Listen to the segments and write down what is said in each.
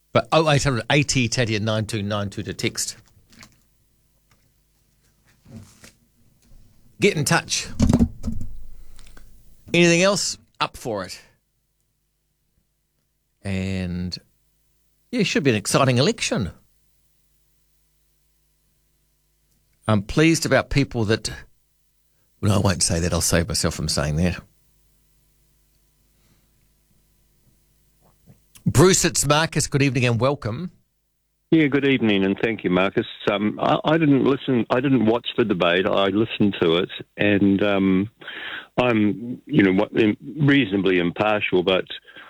But 0800 80 Tadia 9292 to text. Get in touch. Anything else? Up for it. And yeah, it should be an exciting election. I'm pleased about people that... Well, I won't say that. I'll save myself from saying that. Bruce, it's Marcus. Good evening and welcome. Yeah, good evening, and thank you, Marcus. I didn't listen. I didn't watch the debate. I listened to it, and I'm, reasonably impartial. But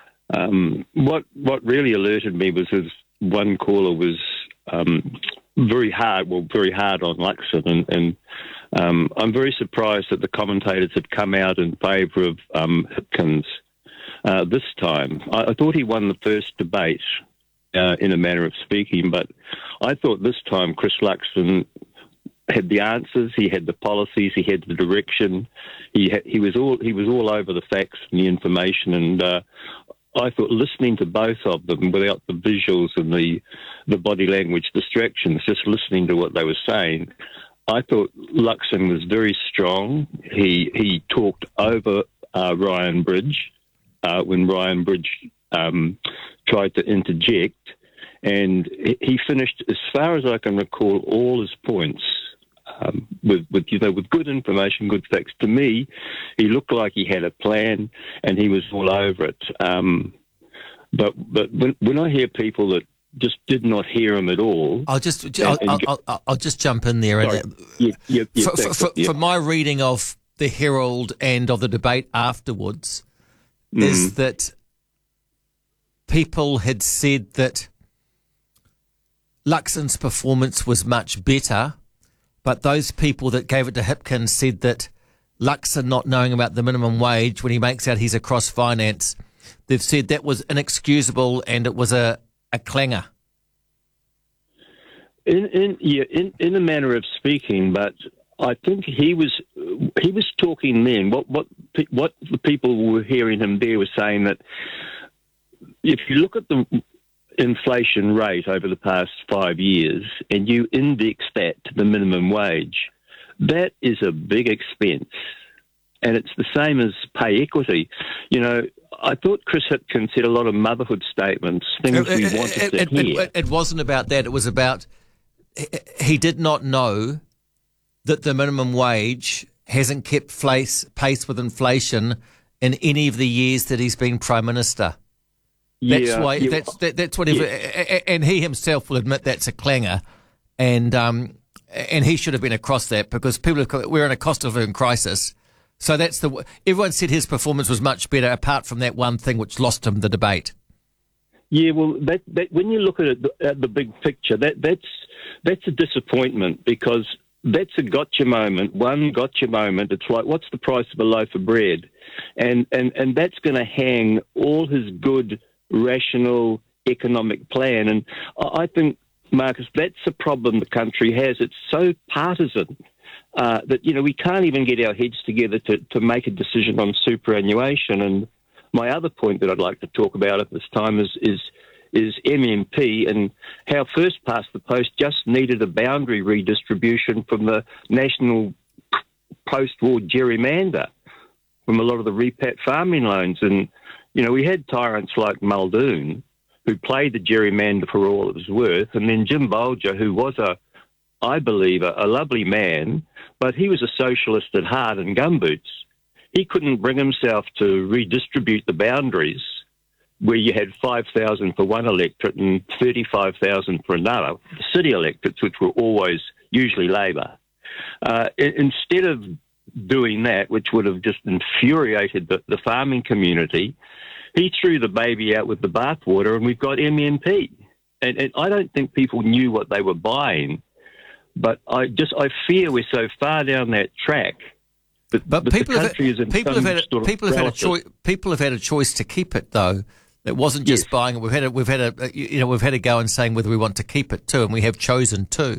what really alerted me was this one caller was very hard on Luxon, and I'm very surprised that the commentators had come out in favour of Hipkins this time. I thought he won the first debate. In a manner of speaking, but I thought this time Chris Luxon had the answers, he had the policies, he had the direction, he was all over the facts and the information, and I thought listening to both of them without the visuals and the body language distractions, just listening to what they were saying, I thought Luxon was very strong. He talked over Ryan Bridge when Ryan Bridge tried to interject, and he finished, as far as I can recall, all his points with good information, good facts. To me, he looked like he had a plan, and he was all over it. But when I hear people that just did not hear him at all, I'll just jump in there. From my reading of the Herald and of the debate afterwards, is that people had said that Luxon's performance was much better, but those people that gave it to Hipkins said that Luxon not knowing about the minimum wage when he makes out he's across finance, they've said that was inexcusable and it was a clanger. In a manner of speaking, but I think he was talking then. What the people who were hearing him there were saying that if you look at the inflation rate over the past 5 years and you index that to the minimum wage, that is a big expense. And it's the same as pay equity. I thought Chris Hipkins said a lot of motherhood statements, things we wanted to hear. It wasn't about that. It was about he did not know that the minimum wage hasn't kept pace with inflation in any of the years that he's been Prime Minister. That's why. That's what. And he himself will admit that's a clanger, and he should have been across that because we're in a cost of living crisis. So everyone said his performance was much better, apart from that one thing which lost him the debate. Yeah, well, that when you look at it, at the big picture, that's a disappointment because that's a gotcha moment. One gotcha moment. It's like, what's the price of a loaf of bread? And that's going to hang all his good, rational economic plan. And I think, Marcus, that's the problem the country has. It's so partisan that, we can't even get our heads together to make a decision on superannuation. And my other point that I'd like to talk about at this time is MMP and how First Past the Post just needed a boundary redistribution from the national post-war gerrymander from a lot of the repat farming loans. And, we had tyrants like Muldoon who played the gerrymander for all it was worth, and then Jim Bolger, who was I believe, a lovely man, but he was a socialist at heart and gumboots. He couldn't bring himself to redistribute the boundaries where you had 5,000 for one electorate and 35,000 for another, the city electorates, which were always usually Labor. Instead of doing that, which would have just infuriated the farming community, he threw the baby out with the bathwater, and we've got MMP. And I don't think people knew what they were buying, but I fear we're so far down that track. But people have had a choice to keep it, though. It wasn't just buying it. We've had a go and saying whether we want to keep it too, and we have chosen to.